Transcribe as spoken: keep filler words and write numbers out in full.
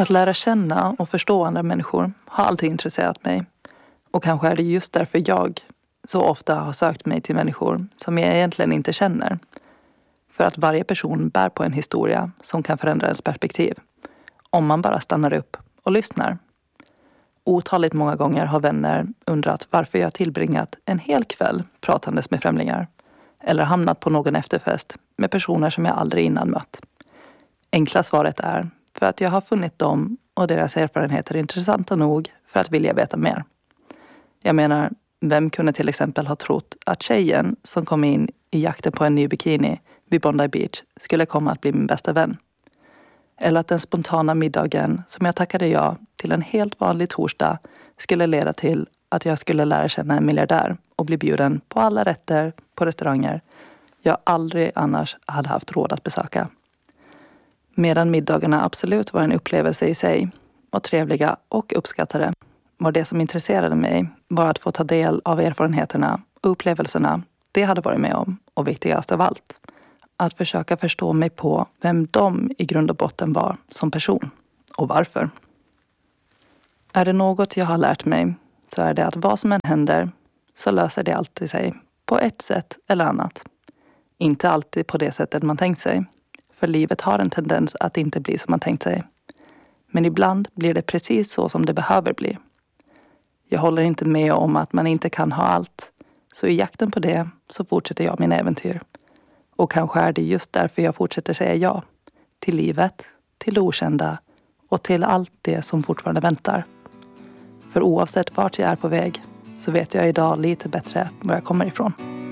Att lära känna och förstå andra människor har alltid intresserat mig. Och kanske är det just därför jag så ofta har sökt mig till människor som jag egentligen inte känner. För att varje person bär på en historia som kan förändra ens perspektiv. Om man bara stannar upp och lyssnar. Otaligt många gånger har vänner undrat varför jag tillbringat en hel kväll pratandes med främlingar. Eller hamnat på någon efterfest med personer som jag aldrig innan mött. Enkla svaret är för att jag har funnit dem och deras erfarenheter intressanta nog för att vilja veta mer. Jag menar, vem kunde till exempel ha trott att tjejen som kom in i jakten på en ny bikini vid Bondi Beach skulle komma att bli min bästa vän? Eller att den spontana middagen som jag tackade ja till en helt vanlig torsdag skulle leda till att jag skulle lära känna en miljardär och bli bjuden på alla rätter på restauranger jag aldrig annars hade haft råd att besöka. Medan middagarna absolut var en upplevelse i sig, var trevliga och uppskattade, var det som intresserade mig var att få ta del av erfarenheterna och upplevelserna det hade varit med om, och viktigast av allt, att försöka förstå mig på vem de i grund och botten var som person och varför. Är det något jag har lärt mig så är det att vad som än händer så löser det alltid sig på ett sätt eller annat. Inte alltid på det sättet man tänkt sig, för livet har en tendens att inte bli som man tänkt sig. Men ibland blir det precis så som det behöver bli. Jag håller inte med om att man inte kan ha allt, så i jakten på det så fortsätter jag min äventyr. Och kanske är det just därför jag fortsätter säga ja. Till livet, till det okända och till allt det som fortfarande väntar. För oavsett vart jag är på väg så vet jag idag lite bättre var jag kommer ifrån.